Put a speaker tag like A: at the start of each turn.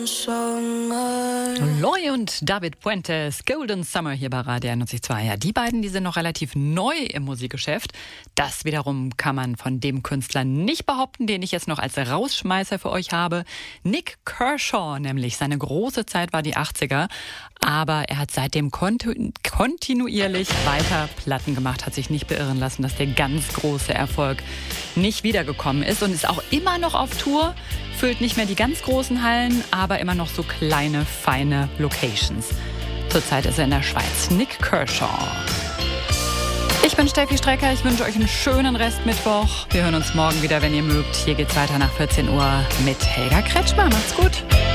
A: Loi und David Puentes, Golden Summer hier bei Radio 91.2. Ja, die beiden, die sind noch relativ neu im Musikgeschäft. Das wiederum kann man von dem Künstler nicht behaupten, den ich jetzt noch als Rausschmeißer für euch habe. Nick Kershaw nämlich. Seine große Zeit war die 80er. Aber er hat seitdem kontinuierlich weiter Platten gemacht, hat sich nicht beirren lassen, dass der ganz große Erfolg nicht wiedergekommen ist und ist auch immer noch auf Tour, füllt nicht mehr die ganz großen Hallen, aber immer noch so kleine, feine Locations. Zurzeit ist er in der Schweiz. Nick Kershaw. Ich bin Steffi Strecker, ich wünsche euch einen schönen Restmittwoch. Wir hören uns morgen wieder, wenn ihr mögt. Hier geht's weiter nach 14 Uhr mit Helga Kretschmer. Macht's gut.